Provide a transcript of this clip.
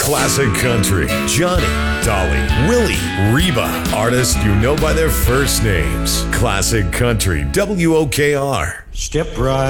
Classic country. Johnny, Dolly, Willie, Reba. Artists you know by their first names. Classic country. WOKR. Step right